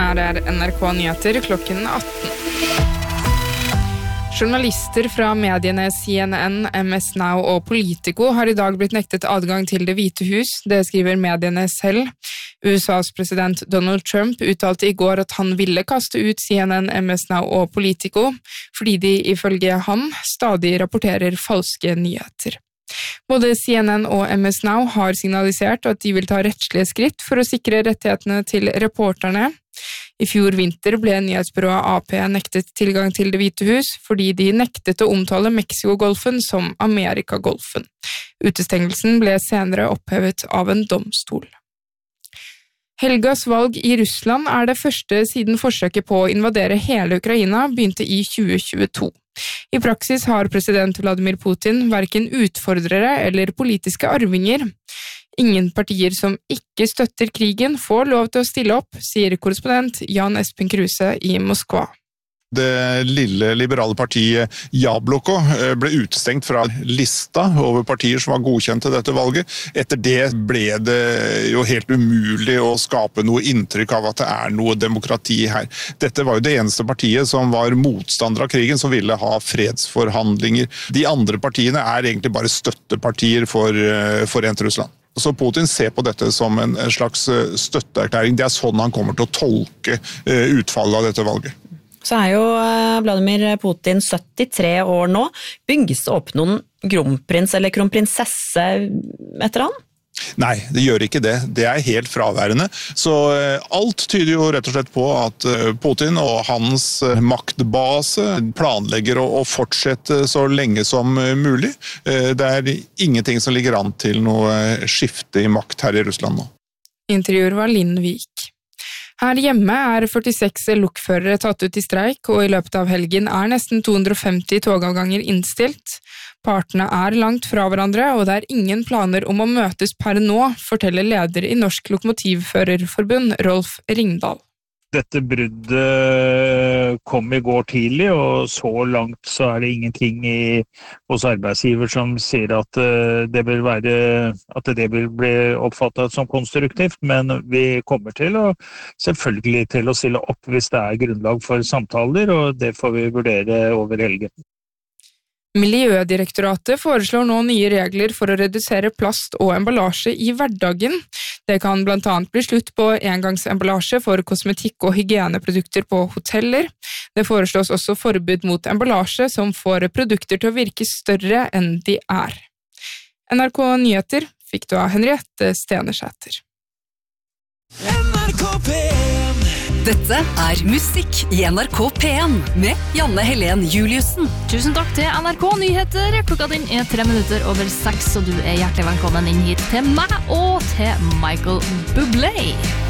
Her NRK Nyheter klokken 18. Journalister fra mediene CNN, MS Now og Politico har I dag blitt nektet adgang til Det Hvite hus, det skriver mediene selv. USAs president Donald Trump uttalte I går at han ville kaste ut CNN, MS Now og Politico, fordi de ifølge ham stadig rapporterer falske nyheter. Både CNN og MS Now har signalisert at de vil ta rettslige skritt for å sikre rettighetene til reporterne. I fjor vinter ble nyhetsbyrået AP nektet tilgang til Det Hvite hus fordi de nektet å omtale Mexiko-golfen som Amerika-golfen. Utestengelsen ble senere opphevet av en domstol. Helgas valg I Russland det første siden forsøket på å invadere hele Ukraina begynte I 2022. I praksis har president Vladimir Putin hverken utfordrere eller politiske arvinger. Ingen partier som ikke støtter krigen får lov til å stille opp, sier korrespondent Jan Espen Kruse I Moskva. Det lille liberale partiet Jabloko ble utestengt fra lista over partier som var godkjent til dette valget. Etter det ble det jo helt umulig å skape noe inntrykk av at det noe demokrati her. Dette var jo det eneste partiet som var motstander av krigen, som ville ha fredsforhandlinger. De andre partiene egentlig bare støttepartier for Forent Russland. Så Putin ser på dette som en slags støtteerklæring. Det sånn han kommer til å tolke utfallet av dette valget. Så jo Vladimir Putin 73 år nå. Bygges det opp noen kronprins eller kronprinsesse etter han? Nei, det gjør ikke det. Det helt fraværende. Så alt tyder jo rett og slett på at Putin og hans maktbase planlegger å fortsette så lenge som mulig. Det ingenting som ligger an til noe skifte I makt her I Russland nå. Intervjuer var Linn Vik. Her hjemme 46 lokførere tatt ut I streik, og I løpet av helgen nesten 250 togavganger innstilt. Partene langt fra hverandre, og det ingen planer om å møtes per nå, forteller leder I Norsk Lokomotivførerforbund, Rolf Ringdal. Dette bruddet kom I går tidlig, og så langt så det ingenting hos arbeidsgiver som sier at det vil bli oppfattet som konstruktivt, men vi kommer selvfølgelig til å stille opp hvis det grunnlag for samtaler, og det får vi vurdere over helgen. Miljødirektoratet foreslår nå nye regler for å redusere plast og emballasje I hverdagen. Det kan blant annet bli slutt på engangsemballasje for kosmetikk og hygieneprodukter på hoteller. Det foreslås også forbud mot emballasje som får produkter til å virke større enn de NRK Nyheter fikk du av Henriette Stenersæter. NRK P1. Dette musikk I NRK P1 med Janne Helen Juliussen. Tusen takk til NRK Nyheter. Klokka den 3 minutter over 6, og du hjertelig velkommen inn hit til meg og til Michael Bublé.